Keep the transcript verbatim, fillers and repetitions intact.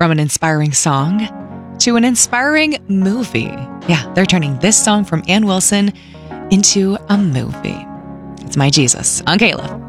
From an inspiring song to an inspiring movie. Yeah, they're turning this song from Ann Wilson into a movie. It's My Jesus on K L O F.